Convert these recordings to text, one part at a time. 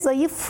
zayıf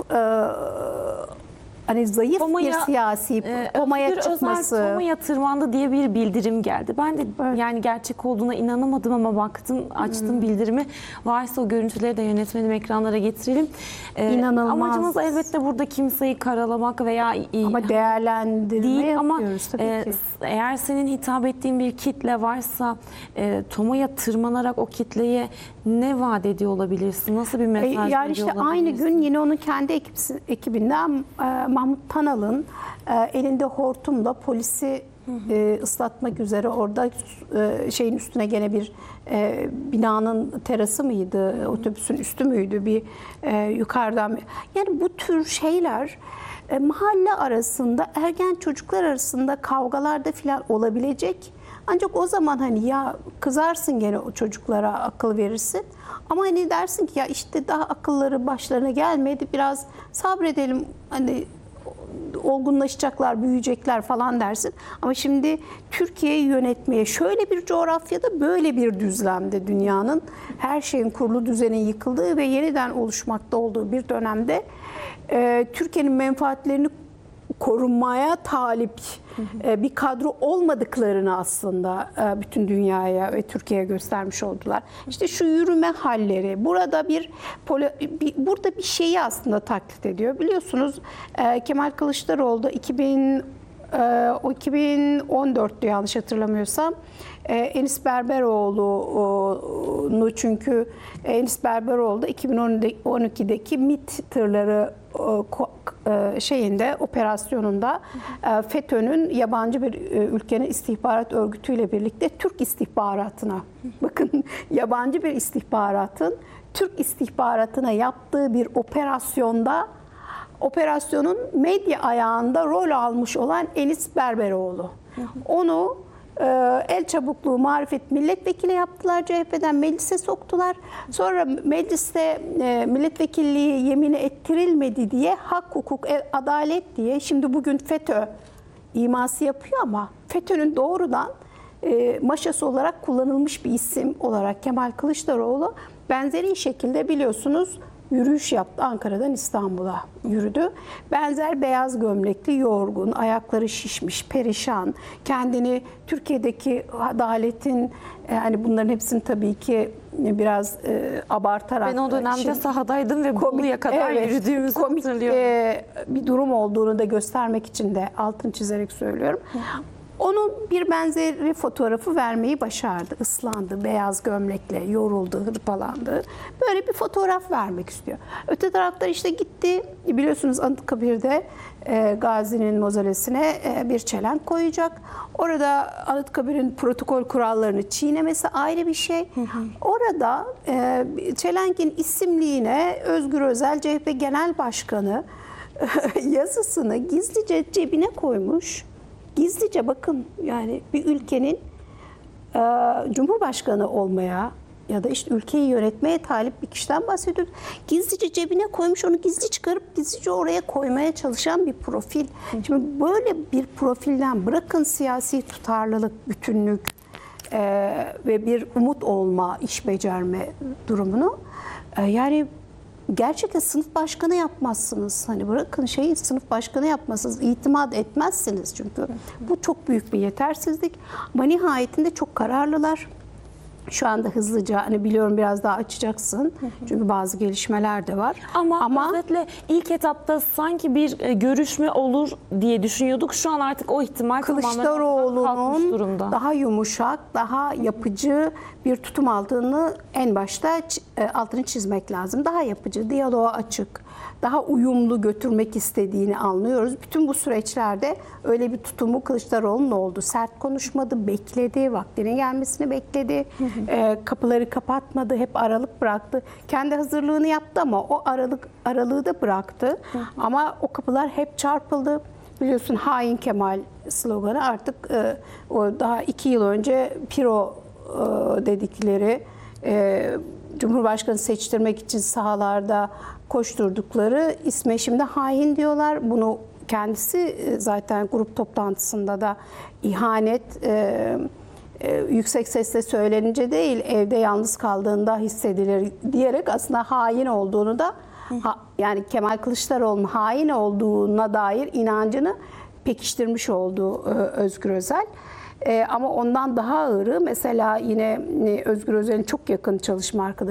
hani zayıf bir siyasi Toma'ya çıkması. Toma'ya tırmandı diye bir bildirim geldi. Ben de yani gerçek olduğuna inanamadım ama baktım, açtım bildirimi. Varsa o görüntüleri de yönetmenim ekranlara getirelim. İnanılmaz. Amacımız elbette burada kimseyi karalamak veya ama değerlendirme değil ama tabii ki. Eğer senin hitap ettiğin bir kitle varsa Toma'ya tırmanarak o kitleye ne vaat ediyor olabilirsin? Nasıl bir mesaj veriyor yani işte olabilirsin? aynı gün yine onun kendi ekibinden Mahmut Tanal'ın elinde hortumla polisi ıslatmak üzere orada şeyin üstüne gene bir binanın terası mıydı, otobüsün üstü müydü bir yukarıdan. Yani bu tür şeyler mahalle arasında, ergen çocuklar arasında kavgalarda falan olabilecek. Ancak o zaman hani ya kızarsın gene o çocuklara, akıl verirsin. Ama hani dersin ki ya işte daha akılları başlarına gelmedi, biraz sabredelim, hani olgunlaşacaklar, büyüyecekler falan dersin. Ama şimdi Türkiye'yi yönetmeye şöyle bir coğrafyada, böyle bir düzlemde, dünyanın her şeyin, kurulu düzenin yıkıldığı ve yeniden oluşmakta olduğu bir dönemde Türkiye'nin menfaatlerini korunmaya talip bir kadro olmadıklarını aslında bütün dünyaya ve Türkiye'ye göstermiş oldular. İşte şu yürüme halleri, burada burada bir şeyi aslında taklit ediyor. Biliyorsunuz Kemal Kılıçdaroğlu 2014'tü yanlış hatırlamıyorsam. Enis Berberoğlu'nu, çünkü Enis Berberoğlu da 2012'deki MİT tırları operasyonunda FETÖ'nün yabancı bir ülkenin istihbarat örgütüyle birlikte Türk istihbaratına, bakın yabancı bir istihbaratın Türk istihbaratına yaptığı bir operasyonun medya ayağında rol almış olan Enis Berberoğlu. Onu el çabukluğu, marifet milletvekili yaptılar, CHP'den meclise soktular. Sonra mecliste milletvekilliği yemini ettirilmedi diye, hak, hukuk, adalet diye şimdi bugün FETÖ iması yapıyor ama FETÖ'nün doğrudan maşası olarak kullanılmış bir isim olarak Kemal Kılıçdaroğlu benzeri şekilde biliyorsunuz yürüyüş yaptı. Ankara'dan İstanbul'a yürüdü. Benzer beyaz gömlekli, yorgun, ayakları şişmiş, perişan, kendini Türkiye'deki adaletin, hani bunların hepsini tabii ki biraz abartarak. Ben o dönemde sahadaydım ve Bolu'ya kadar yürüdüğümüzü hatırlıyorum. Bir durum olduğunu da göstermek için de altını çizerek söylüyorum. Onun bir benzeri fotoğrafı vermeyi başardı. Islandı, beyaz gömlekle, yoruldu, hırpalandı. Böyle bir fotoğraf vermek istiyor. Öte taraftan işte gitti, biliyorsunuz Anıtkabir'de Gazi'nin mozolesine bir çelenk koyacak. Orada Anıtkabir'in protokol kurallarını çiğnemesi ayrı bir şey. Orada çelenkin isimliğine Özgür Özel, CHP Genel Başkanı yazısını gizlice cebine koymuş. Gizlice, bakın, yani bir ülkenin Cumhurbaşkanı olmaya ya da işte ülkeyi yönetmeye talip bir kişiden bahsediyoruz. Gizlice cebine koymuş, onu gizli çıkarıp gizlice oraya koymaya çalışan bir profil. Şimdi böyle bir profilden bırakın siyasi tutarlılık, bütünlük ve bir umut olma, iş becerme durumunu, yani gerçekten sınıf başkanı yapmazsınız. Hani bırakın sınıf başkanı yapmazsınız. İtimat etmezsiniz çünkü. Bu çok büyük bir yetersizlik. Ama nihayetinde çok kararlılar. Şu anda hızlıca, hani biliyorum biraz daha açacaksın. Çünkü bazı gelişmeler de var. Ama özetle ilk etapta sanki bir görüşme olur diye düşünüyorduk. Şu an artık o ihtimal Kılıçdaroğlu'nun daha yumuşak, daha yapıcı bir tutum aldığını en başta altını çizmek lazım. Daha yapıcı, diyaloğa açık, daha uyumlu götürmek istediğini anlıyoruz. Bütün bu süreçlerde öyle bir tutumu Kılıçdaroğlu'nun oldu. Sert konuşmadı, bekledi, vaktinin gelmesini bekledi. Kapıları kapatmadı, hep aralık bıraktı. Kendi hazırlığını yaptı ama o aralığı da bıraktı. Ama o kapılar hep çarpıldı. Biliyorsun hain Kemal sloganı artık o daha 2 yıl önce Piro dedikleri, Cumhurbaşkanı seçtirmek için sahalarda koşturdukları isme şimdi hain diyorlar. Bunu kendisi zaten grup toplantısında da ihanet yüksek sesle söylenince değil, evde yalnız kaldığında hissedilir diyerek aslında hain olduğunu da Yani Kemal Kılıçdaroğlu'nun hain olduğuna dair inancını pekiştirmiş oldu Özgür Özel. Ama ondan daha ağırı mesela yine Özgür Özel'in çok yakın çalışma arkadaşı